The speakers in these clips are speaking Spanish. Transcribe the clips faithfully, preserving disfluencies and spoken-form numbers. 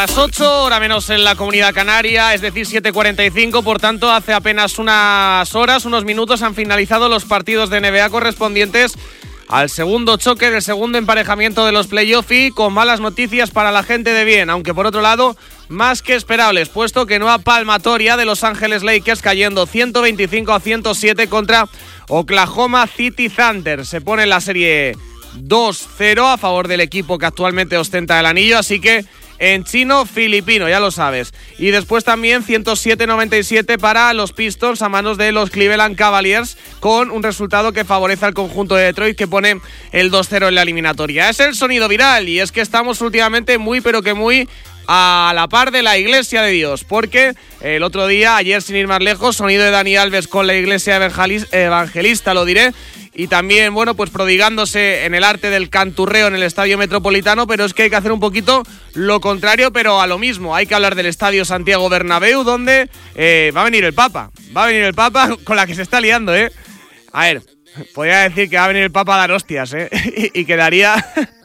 Las ocho, hora menos en la Comunidad Canaria, es decir, siete cuarenta y cinco, por tanto, hace apenas unas horas, unos minutos, han finalizado los partidos de N B A correspondientes al segundo choque del segundo emparejamiento de los playoffs y con malas noticias para la gente de bien, aunque por otro lado, más que esperables, puesto que nueva palmatoria de Los Ángeles Lakers cayendo ciento veinticinco a ciento siete contra Oklahoma City Thunder. Se pone la serie dos cero a favor del equipo que actualmente ostenta el anillo, así que en chino-filipino, ya lo sabes. Y después también ciento siete a noventa y siete para los Pistons a manos de los Cleveland Cavaliers, con un resultado que favorece al conjunto de Detroit, que pone el dos cero en la eliminatoria. Es el sonido viral, y es que estamos últimamente muy pero que muy a la par de la Iglesia de Dios, porque el otro día, ayer sin ir más lejos, sonido de Dani Alves con la Iglesia Evangelista, lo diré, y también, bueno, pues prodigándose en el arte del canturreo en el Estadio Metropolitano, pero es que hay que hacer un poquito lo contrario, pero a lo mismo. Hay que hablar del Estadio Santiago Bernabéu, donde eh, va a venir el Papa. Va a venir el Papa con la que se está liando, ¿eh? A ver, podría decir que va a venir el Papa a dar hostias, ¿eh? y, y quedaría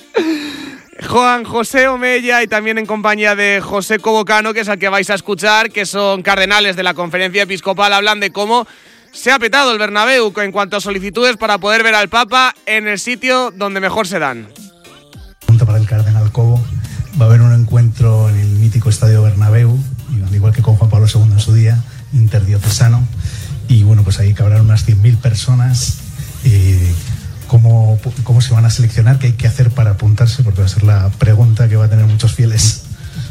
Juan José Omella, y también en compañía de José Cobocano, que es al que vais a escuchar, que son cardenales de la Conferencia Episcopal, hablan de cómo se ha petado el Bernabéu en cuanto a solicitudes para poder ver al Papa en el sitio donde mejor se dan. Para el cardenal Cobo, va a haber un encuentro en el mítico Estadio Bernabéu, al igual que con Juan Pablo segundo en su día, interdiocesano, y bueno, pues ahí cabrán unas cien mil personas. Eh, ¿cómo, ¿Cómo se van a seleccionar? ¿Qué hay que hacer para apuntarse? Porque va a ser la pregunta que va a tener muchos fieles.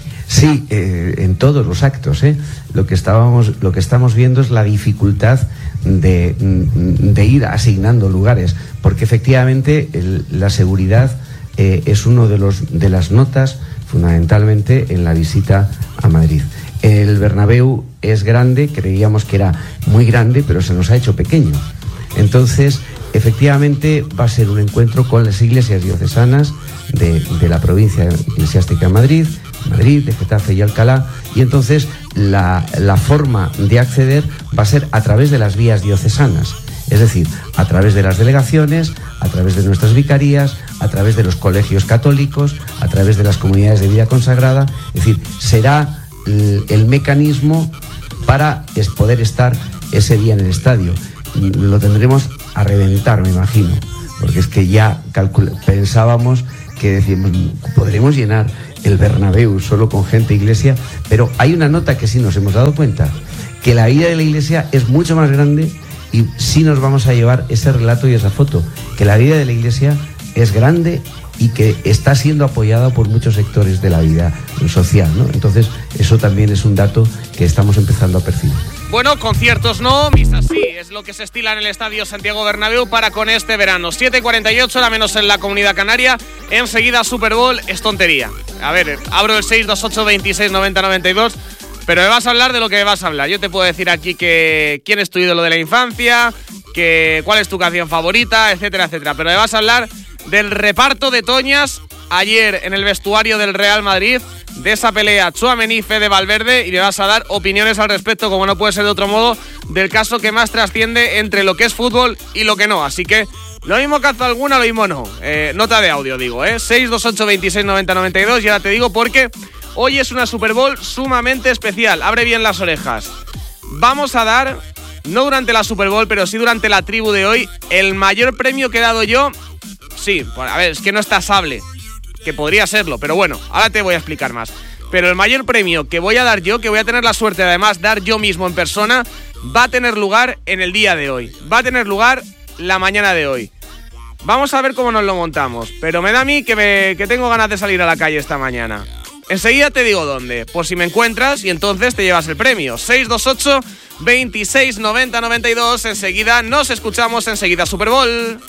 Sí, eh, en todos los actos, ¿eh? Lo que estábamos, lo que estamos viendo es la dificultad de, de ir asignando lugares, porque efectivamente el, la seguridad eh, es uno de los de las notas fundamentalmente en la visita a Madrid. El Bernabéu es grande, creíamos que era muy grande, pero se nos ha hecho pequeño. Entonces, efectivamente, va a ser un encuentro con las iglesias diocesanas de, de la provincia eclesiástica de Madrid, Madrid, de Getafe y Alcalá, y entonces la, la forma de acceder va a ser a través de las vías diocesanas, es decir, a través de las delegaciones, a través de nuestras vicarías, a través de los colegios católicos, a través de las comunidades de vida consagrada, es decir, será el, el mecanismo para es poder estar ese día en el estadio. Lo tendremos a reventar, me imagino, porque es que ya calcula, pensábamos que decíamos, podremos llenar el Bernabéu solo con gente iglesia, pero hay una nota que sí nos hemos dado cuenta, que la vida de la iglesia es mucho más grande, y sí nos vamos a llevar ese relato y esa foto, que la vida de la iglesia es grande y que está siendo apoyada por muchos sectores de la vida social, ¿no? Entonces, eso también es un dato que estamos empezando a percibir. Bueno, conciertos no, misas sí, es lo que se estila en el Estadio Santiago Bernabéu para con este verano. siete cuarenta y ocho, la menos en la Comunidad Canaria. Enseguida Super Bowl, es tontería. A ver, abro el seis dos ocho veintiséis noventa noventa y dos, pero me vas a hablar de lo que me vas a hablar. Yo te puedo decir aquí que quién es tu ídolo de la infancia, que cuál es tu canción favorita, etcétera, etcétera. Pero me vas a hablar del reparto de toñas ayer en el vestuario del Real Madrid, de esa pelea Tchouaméni Fede Valverde, y me vas a dar opiniones al respecto, como no puede ser de otro modo, del caso que más trasciende entre lo que es fútbol y lo que no. Así que lo mismo cazo alguna, lo mismo no. Eh, nota de audio, digo, ¿eh? seis dos ocho veintiséis noventa noventa y dos, y ahora te digo porque hoy es una Super Bowl sumamente especial. Abre bien las orejas. Vamos a dar, no durante la Super Bowl, pero sí durante la tribu de hoy, el mayor premio que he dado yo. Sí, a ver, es que no está Sable, que podría serlo, pero bueno, ahora te voy a explicar más. Pero el mayor premio que voy a dar yo, que voy a tener la suerte de además dar yo mismo en persona, va a tener lugar en el día de hoy. Va a tener lugar la mañana de hoy. Vamos a ver cómo nos lo montamos, pero me da a mí que, me, que tengo ganas de salir a la calle esta mañana. Enseguida te digo dónde, por si me encuentras, y entonces te llevas el premio. seis dos ocho veintiséis noventa noventa y dos, enseguida nos escuchamos, enseguida Super Bowl.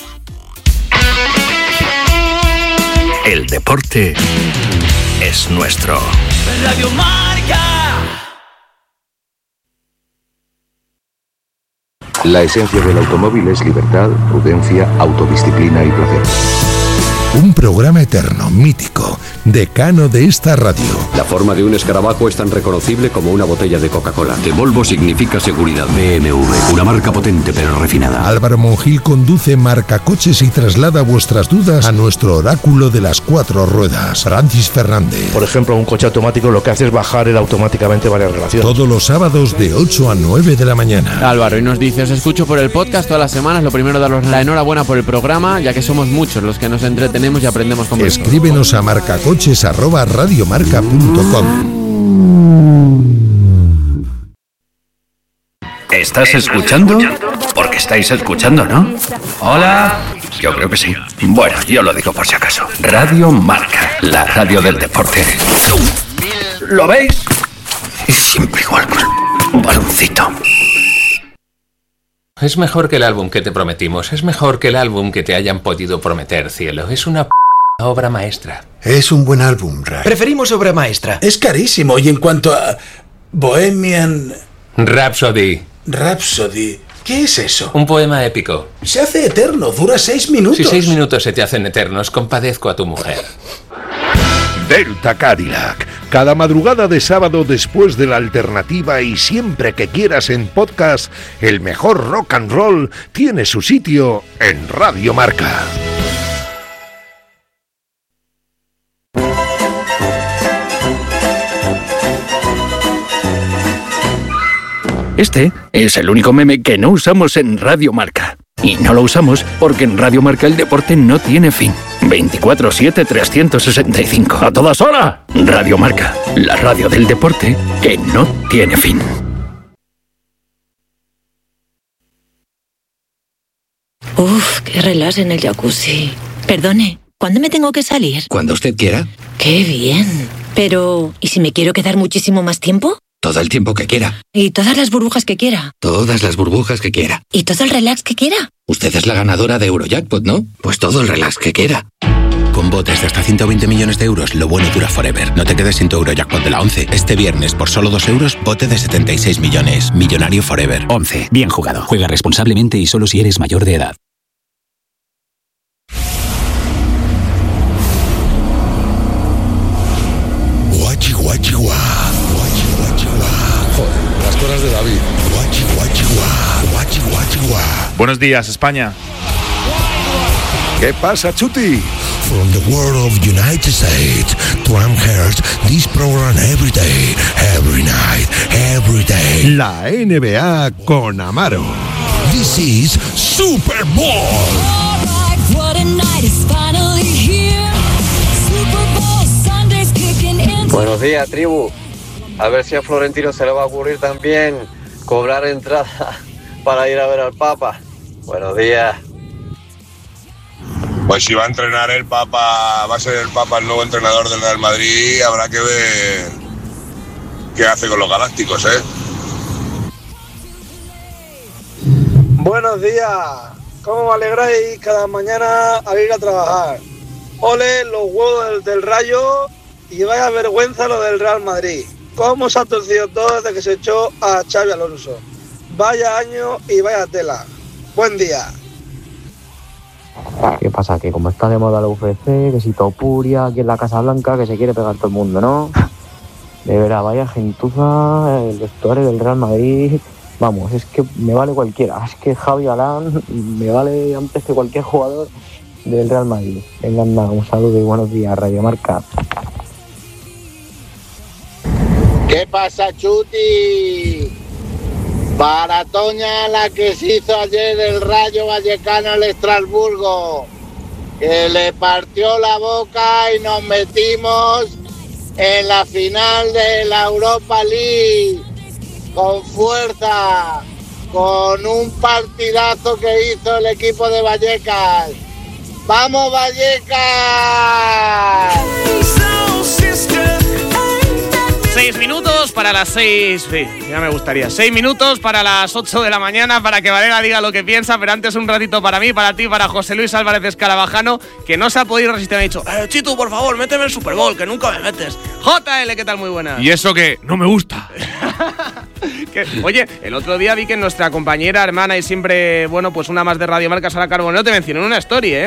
El deporte es nuestro. Radio Marca. La esencia del automóvil es libertad, prudencia, autodisciplina y placer. Un programa eterno, mítico, decano de esta radio. La forma de un escarabajo es tan reconocible como una botella de Coca-Cola. De Volvo significa seguridad. B M W, una marca potente pero refinada. Álvaro Monjil conduce Marcacoches y traslada vuestras dudas a nuestro oráculo de las cuatro ruedas, Francis Fernández. Por ejemplo, un coche automático lo que hace es bajar él automáticamente varias relaciones. Todos los sábados de ocho a nueve de la mañana. Álvaro, y nos dice, os escucho por el podcast todas las semanas. Lo primero, daros la enhorabuena por el programa, ya que somos muchos los que nos entretenemos y aprendemos con vosotros. Escríbenos a marcacoches arroba radiomarca punto com. ¿Estás escuchando? Porque estáis escuchando, ¿no? Hola. Yo creo que sí. Bueno, yo lo digo por si acaso. Radio Marca, la radio del deporte. ¿Lo veis? Y siempre igual con un baloncito. Es mejor que el álbum que te prometimos. Es mejor que el álbum que te hayan podido prometer, cielo. Es una p obra maestra. Es un buen álbum, Ray. Preferimos obra maestra. Es carísimo. Y en cuanto a Bohemian Rhapsody. Rhapsody. ¿Qué es eso? Un poema épico. Se hace eterno. Dura seis minutos. Si seis minutos se te hacen eternos, compadezco a tu mujer. Delta Cadillac. Cada madrugada de sábado después de la alternativa y siempre que quieras en podcast, el mejor rock and roll tiene su sitio en Radio Marca. Este es el único meme que no usamos en Radio Marca. Y no lo usamos porque en Radio Marca el deporte no tiene fin. veinticuatro siete trescientos sesenta y cinco. ¡A todas horas! Radio Marca, la radio del deporte que no tiene fin. Uf, qué relax en el jacuzzi. Perdone, ¿cuándo me tengo que salir? Cuando usted quiera. ¡Qué bien! Pero, ¿y si me quiero quedar muchísimo más tiempo? Todo el tiempo que quiera. ¿Y todas las burbujas que quiera? Todas las burbujas que quiera. ¿Y todo el relax que quiera? Usted es la ganadora de Eurojackpot, ¿no? Pues todo el relax que quiera. Con botes de hasta ciento veinte millones de euros, lo bueno dura forever. No te quedes sin tu Eurojackpot de la once. Este viernes, por solo dos euros, bote de setenta y seis millones. Millonario forever. once. Bien jugado. Juega responsablemente y solo si eres mayor de edad. Guachi, guachi, guá. Guachi, guachi, guá. Joder, las cosas de David. Guachi, guachi, guá. Guachi, guachi, guá. Buenos días, España. ¿Qué pasa, Chuti? From the world of United States, Trump hears this program every day, every night, every day. La N B A con Amaro. This is Super Bowl. All right, what a night is finally here. Super Bowl Sunday's kicking in. Buenos días, tribu. A ver si a Florentino se le va a ocurrir también cobrar entrada para ir a ver al Papa. Buenos días. Pues si va a entrenar el Papa, va a ser el Papa el nuevo entrenador del Real Madrid, habrá que ver qué hace con los galácticos, ¿eh? Buenos días. ¿Cómo me alegráis cada mañana al ir a trabajar? Ole los huevos del, del Rayo y vaya vergüenza lo del Real Madrid. ¿Cómo se ha torcido todo desde que se echó a Xabi Alonso? Vaya año y vaya tela. Buen día. ¿Qué pasa? Que como está de moda la U F C, que si Topuria, aquí en la Casa Blanca, que se quiere pegar todo el mundo, ¿no? De verdad, vaya gentuza, el vestuario del Real Madrid. Vamos, es que me vale cualquiera. Es que Javi Galán me vale antes que cualquier jugador del Real Madrid. Venga, anda, un saludo y buenos días, Radio Marca. ¿Qué pasa, Chuti? Para Toña, la que se hizo ayer el Rayo Vallecano al Estrasburgo, que le partió la boca y nos metimos en la final de la Europa League con fuerza, con un partidazo que hizo el equipo de Vallecas. ¡Vamos, Vallecas! Seis minutos para las seis, sí, ya me gustaría. Seis minutos para las ocho de la mañana para que Valera diga lo que piensa, pero antes un ratito para mí, para ti, para José Luis Álvarez Escarabajano, que no se ha podido resistir. Me ha dicho, eh, Chitu, por favor, méteme el Super Bowl, que nunca me metes. J L, ¿qué tal? Muy buena. Y eso que no me gusta. que, oye, el otro día vi que nuestra compañera, hermana y siempre, bueno, pues una más de Radio Marca, Sara Carbonero, te mencionó en una story, ¿eh?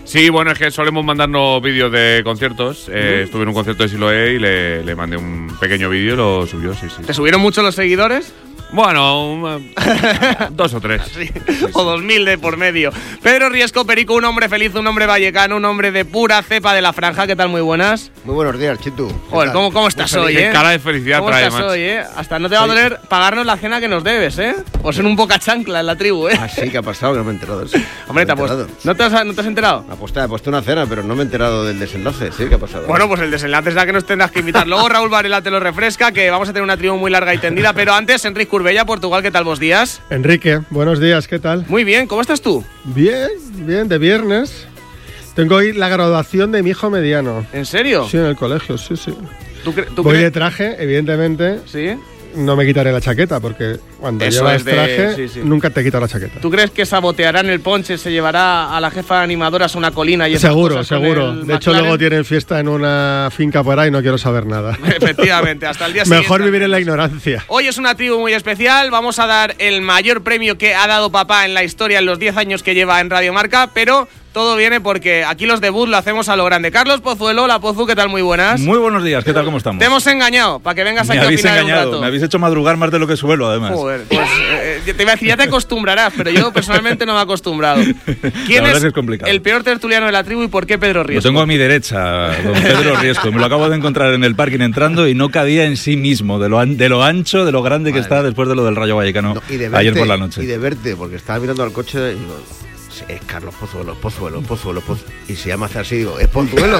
Sí, bueno, es que solemos mandarnos vídeos de conciertos. Eh, estuve en un concierto de Siloé y le, le mandé un pequeño vídeo y lo subió, sí, sí. ¿Te subieron mucho los seguidores? Bueno, un, dos o tres. Sí, sí, o dos mil de por medio. Pedro Riesco Perico, un hombre feliz, un hombre vallecano, un hombre de pura cepa de la franja. ¿Qué tal? Muy buenas. Muy buenos días, Chitu. Joder, ¿cómo, cómo estás hoy, eh? Cara de felicidad ¿Cómo trae, estás macho. hoy, eh? Hasta no te va a doler pagarnos la cena que nos debes, eh? Por ser un poca chancla en la tribu, eh. Ah, sí, ¿qué ha pasado? Que no me he enterado. Sí. Hombre, no ¿te, enterado. ¿No, te has, ¿no te has enterado? Me ha puesto, he puesto una cena, pero no me he enterado del desenlace. Sí, ¿qué ha pasado? Bueno, pues el desenlace es la que nos tendrás que invitar. Luego Raúl Varela te lo refresca, que vamos a tener una tribu muy larga y tendida. Pero antes, Enrique Curbella, Portugal, ¿qué tal vos días? Enrique, buenos días, ¿qué tal? Muy bien, ¿cómo estás tú? Bien, bien, de viernes. Tengo hoy la graduación de mi hijo mediano. ¿En serio? Sí, en el colegio, sí, sí. ¿Tú tú Voy de traje, evidentemente. ¿Sí? No me quitaré la chaqueta, porque cuando Eso llevas es de- traje, sí, sí. nunca te quitas la chaqueta. ¿Tú crees que sabotearán el ponche, se llevará a la jefa de animadoras a una colina y esas Seguro, cosas con seguro. el De hecho, McLaren? luego tienen fiesta en una finca por ahí, no quiero saber nada. Efectivamente, hasta el día siguiente. Mejor vivir en la ignorancia. Hoy es una tribu muy especial, vamos a dar el mayor premio que ha dado papá en la historia en los diez años que lleva en Radio Marca, pero todo viene porque aquí los debuts lo hacemos a lo grande. Carlos Pozuelo, la Pozu, ¿qué tal? Muy buenas. Muy buenos días, ¿qué tal? ¿Cómo estamos? Te hemos engañado para que vengas Me aquí a habéis opinar un engañado, rato. me habéis hecho madrugar más de lo que suelo, además. Joder, pues eh, te iba a decir, ya te acostumbrarás, pero yo personalmente no me he acostumbrado. ¿Quién verdad es, es que es complicado. el peor tertuliano de la tribu y por qué Pedro Lo Riesco? tengo a mi derecha, don Pedro Riesco. Me lo acabo de encontrar en el parking entrando y no cabía en sí mismo, de lo, an- de lo ancho, de lo grande que está después de lo del Rayo Vallecano Y de verte, ayer por la noche. Y de verte, porque estaba mirando al coche y digo, es Carlos Pozuelo, Pozuelo, Pozuelo, Pozuelo. Y se llama así, digo, ¿es Pozuelo?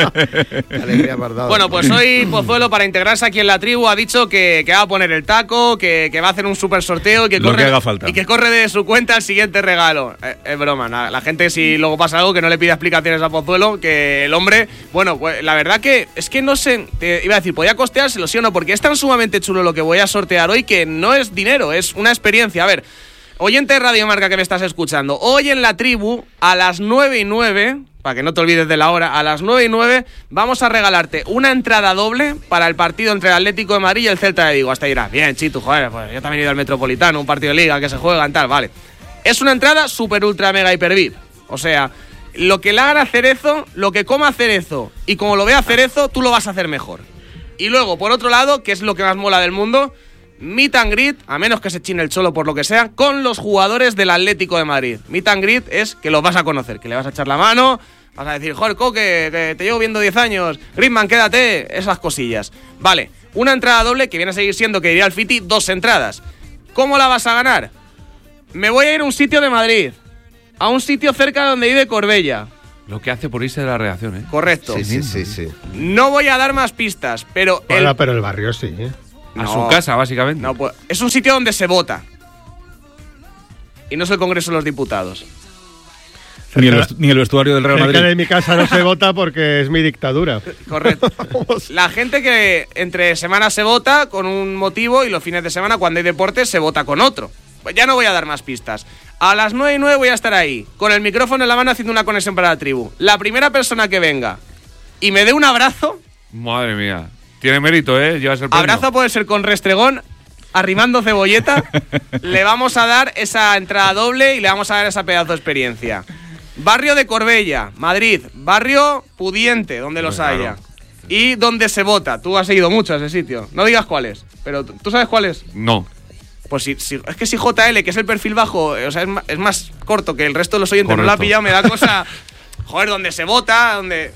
Qué alegría me has dado. Bueno, pues hoy Pozuelo, para integrarse aquí en la tribu, ha dicho que, que va a poner el taco, que, que va a hacer un super sorteo y que, Lo corre, que haga falta. y que corre de su cuenta el siguiente regalo. Eh, es broma, la, la gente, si luego pasa algo, que no le pida explicaciones a Pozuelo, que el hombre, bueno, pues la verdad que es que no sé, te iba a decir, podía costeárselo, sí o no, porque es tan sumamente chulo lo que voy a sortear hoy que no es dinero, es una experiencia. A ver, oyente de Radio Marca que me estás escuchando, hoy en la tribu, a las nueve y nueve, para que no te olvides de la hora, a las nueve y nueve vamos a regalarte una entrada doble para el partido entre el Atlético de Madrid y el Celta de Vigo. Hasta dirás, bien, Chitu, joder, pues yo también he ido al Metropolitano, un partido de liga que se juega en tal, vale. Es una entrada super, ultra, mega, hiper V I P. O sea, lo que le hagan a Cerezo, lo que coma Cerezo y como lo vea Cerezo, tú lo vas a hacer mejor. Y luego, por otro lado, que es lo que más mola del mundo, meet and greet, a menos que se chine el cholo por lo que sea, con los jugadores del Atlético de Madrid. Meet and greet es que los vas a conocer, que le vas a echar la mano, vas a decir, joder, Coque, que te llevo viendo diez años, Griezmann, quédate, esas cosillas. Vale, una entrada doble, que viene a seguir siendo, que diría el Fiti, dos entradas. ¿Cómo la vas a ganar? Me voy a ir a un sitio de Madrid, a un sitio cerca de donde vive Corbella. Lo que hace por irse de la redacción, ¿eh? Correcto. Sí, sí, sí, sí. No voy a dar más pistas, pero... Bueno, el... pero el barrio sí. ¿eh? A No. su casa, básicamente. No, pues, es un sitio donde se vota. Y no es el Congreso de los Diputados. Ni el, vestu- ni el vestuario del Real Cerca Madrid. de mi casa no se vota porque es mi dictadura. Correcto. La gente que entre semanas se vota con un motivo y los fines de semana, cuando hay deportes, se vota con otro. Pues ya no voy a dar más pistas. A las nueve y nueve voy a estar ahí, con el micrófono en la mano haciendo una conexión para la tribu. La primera persona que venga y me dé un abrazo, Madre mía. Tiene mérito, ¿eh? Llevas el premio. abrazo puede ser con restregón, arrimando cebolleta, le vamos a dar esa entrada doble y le vamos a dar esa pedazo de experiencia. Barrio de Corbella, Madrid, barrio pudiente, donde los Pues claro. haya. Y donde se vota. Tú has ido mucho a ese sitio. No digas cuál es, pero ¿tú tú sabes cuál es? No. Pues si, si- es que si J L, que es el perfil bajo, eh, o sea, es más, es más corto que el resto de los oyentes, no lo ha Correcto. pillado, me da cosa. Joder, donde se vota, donde.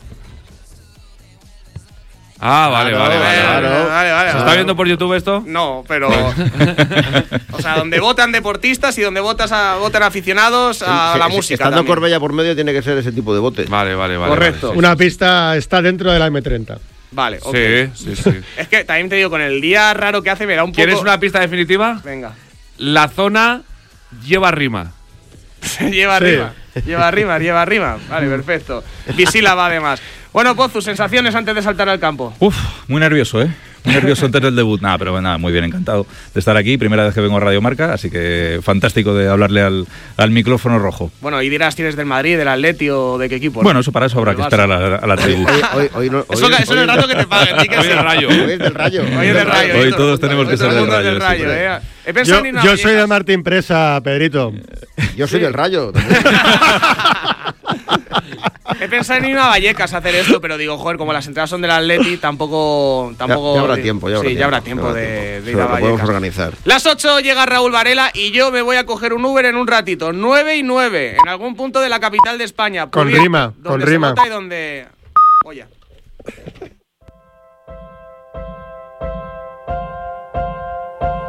Ah, vale, Claro, vale, vale. claro. vale. Vale, vale, ¿Se vale. está viendo por YouTube esto? No, pero. O sea, donde votan deportistas y donde votas a, votan aficionados a Sí, la sí, música. Estando también. Corbella por medio tiene que ser ese tipo de bote. Vale, vale, vale. Correcto. vale, sí, Una pista está dentro de la eme treinta. Vale, ok. Sí, sí, sí. Es que también te digo, con el día raro que hace, me da un poco. ¿Quieres una pista definitiva? Venga. La zona lleva rima. lleva Sí. arriba. Lleva arriba, lleva arriba. Vale, perfecto. Visílaba además. Bueno, Pozu, sensaciones antes de saltar al campo. Uf, muy nervioso, ¿eh? Muy nervioso antes del debut. Nada, pero nada, muy bien, encantado de estar aquí. Primera vez que vengo a Radio Marca, así que fantástico de hablarle al, al micrófono rojo. Bueno, y dirás, ¿tienes del Madrid, del Atleti o de qué equipo? ¿no? Bueno, eso para eso habrá Del que Barça. esperar a la, a la tribu. Hoy, hoy, hoy no- Eso, hoy- eso en el hoy- rato que te paguen. di que Hoy sí. del Rayo. Hoy es del Rayo. Hoy es del Rayo. Hoy todo- todos tenemos hoy que todo ser el del mundo es Rayo, del Rayo, sí, eh. He pensado Yo, en una yo soy gallega. de Martín Presa, Pedrito. Yo soy Sí. del Rayo. también. He pensado en ir a Vallecas a hacer esto, pero digo, joder, como las entradas son del Atleti, tampoco... tampoco ya, ya habrá tiempo, ya habrá sí, tiempo. ya habrá tiempo, habrá de, tiempo. de ir a Lo podemos Vallecas. organizar. Las ocho llega Raúl Varela y yo me voy a coger un Uber en un ratito. nueve y nueve, en algún punto de la capital de España. Con Pubia, rima, donde con se rima. nota y donde... Oye.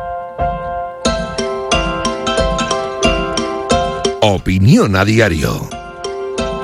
Opinión a diario.